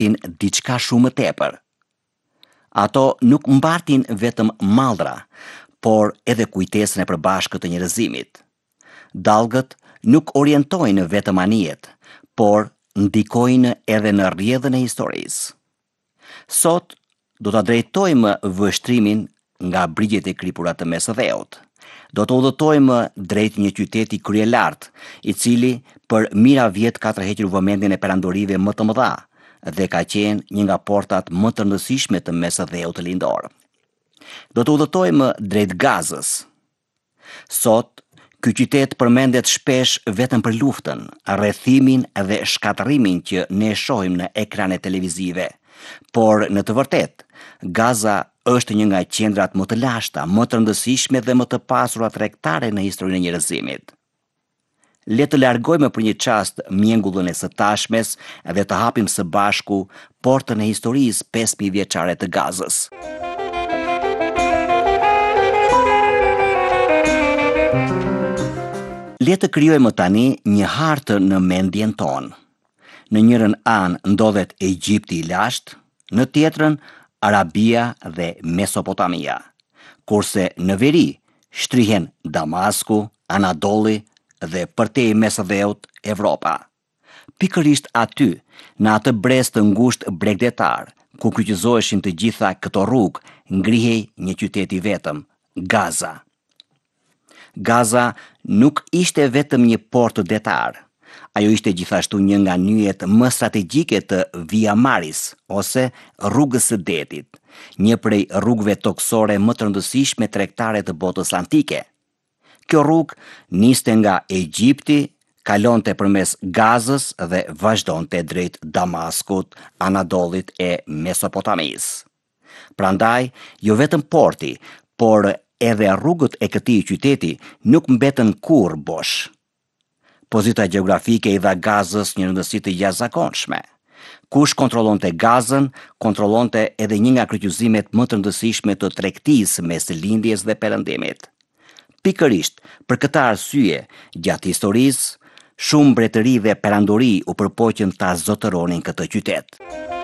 in diçka shumë më tepër. Ato nuk mbartin vetëm mallra, por edhe kujtesën e përbashkët të njerëzimit. Dallgët nuk orientojnë vetëm anijet, por ndikojnë edhe në rrjedhën e historisë. Sot do ta drejtojmë vështrimin nga brigjet e kripura të Mesdheut. Do të udhëtojmë drejt një qyteti kryelart, i cili për mira vjet ka tërhequr vëmendjen e perandorive më të mëdha dhe ka qenë një nga portat më të rëndësishme të Mesdheut lindor. Do të udhëtojmë drejt Gazës. Sot, ky qytet përmendet shpesh vetëm për luftën, rrethimin dhe shkatërimin që ne shohim në ekranet televizive, por në të vërtetë, Gaza është një nga qendrat më të lashta, më të rëndësishme dhe më të pasura tregtare në historinë e njerëzimit. Le të largojmë për një çast mjengullën e së tashmes dhe të hapim së bashku portën e historisë 5000 vjeçare të Gazës. Le të krijojmë tani një hartë në mendjen tonë. Në njërin anë ndodhet Egjipti i lashtë, në tjetrën Arabia dhe Mesopotamia, kurse në veri shtrihen Damasku, Anadolli dhe përtej Mesdheut Evropa. Pikërisht aty, në atë brez të ngushtë bregdetar, ku kryqëzoheshin të gjitha këto rrugë, ngrihej një qytet i vetëm, Gaza. Gaza nuk ishte vetëm një port detar. Ajo ishte gjithashtu një nga nyjet më strategjike të Via Maris, ose rrugës së detit, një prej rrugëve tokësore më të rëndësishme tregtare të botës antike. Kjo rrugë niste nga Egjipti, kalonte përmes Gazës dhe vazhdonte drejt Damaskut, Anadollit e Mesopotamisë. Prandaj, jo vetëm porti, por edhe rrugët e këtij qyteti nuk mbetën kurrë bosh. Pozita gjeografike i dha Gazës një rëndësi të jashtëzakonshme. Kush kontrollonte Gazën, kontrollonte edhe një nga kryqëzimet më të rëndësishme të tregtisë mes lindjes dhe perëndimit. Pikërisht për këtë arsye, gjatë historisë, shumë mbretëri dhe perandori u përpoqën ta zotëronin këtë qytet.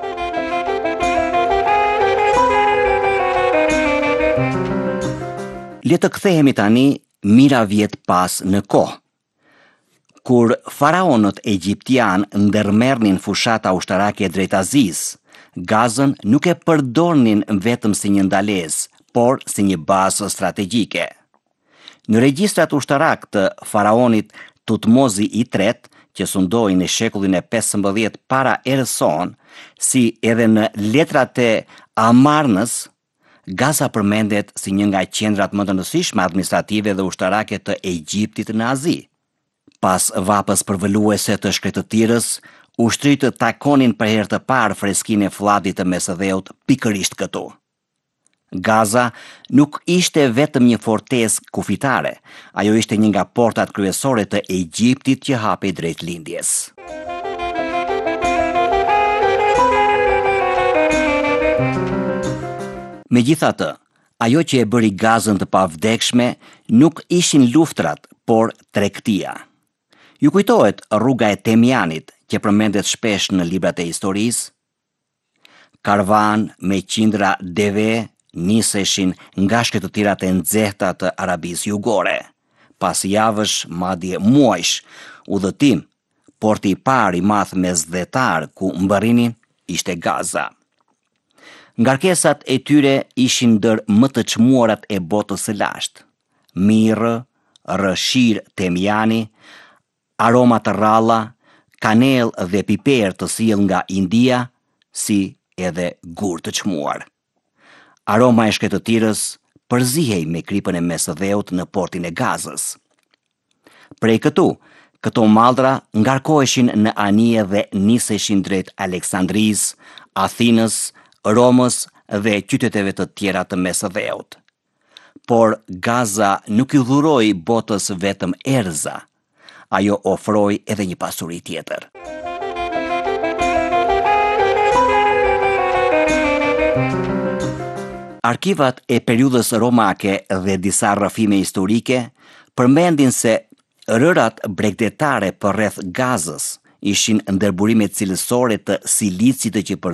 Le të kthehemi tani mira vjet pas në kohë. Kur faraonët egjiptian ndërmerrnin fushata ushtarake drejt Azisë, Gazën nuk e përdornin vetëm si një ndalesë, por si një bazë strategjike. Në regjistrat ushtarak të faraonit Tutmozi III, që sundoi në shekullin e 15 para erës sonë, si edhe në letrat e Amarnës, Gaza përmendet si një nga qendrat më të rëndësishme administrative dhe ushtarake të Egjiptit në Azi. Pas vapës përvoluese të shkretëtirës, ushtrit takonin për herë të parë freskinë e fllatit të Mesdheut pikërisht këtu. Gaza nuk ishte vetëm një fortesë kufitare, ajo ishte një nga portat kryesore të Egjiptit që hapej drejt lindjes. Megjithatë, ajo që e bëri Gazën të pavdekshme nuk ishin luftrat, por tregtia. Ju kujtohet rruga e Temjanit, që përmendet shpesh në librat e historisë? Karvan me qindra deve niseshin nga shkretëtirat e nxehta të Arabisë Jugore. Pas javësh, madje muajsh, udhëtim, porti i parë i madh mesdhetar ku mbërrinin ishte Gaza. Ngarkesat e tyre ishin ndër më të çmuarat e botës së lashtë. Mirë, rëshir temjani, aroma të rralla, kanel dhe piper të sjell nga India, si edhe gur të çmuar. Aroma e shkretëtirës përzihej me kripën e Mesdheut në portin e Gazës. Prej këto mallra ngarkoheshin në anije dhe niseshin drejt Aleksandrisë, Athinës, Romës dhe qyteteve të tjera të Mesdheut. Por Gaza nuk i dhuroi botës vetëm erza, ajo ofroi edhe një pasuri tjetër. Arkivat e periudhës romake dhe disa rrëfime historike përmendin se rërat bregdetare përreth Gazës ishin ndërburimet cilësore të silicit që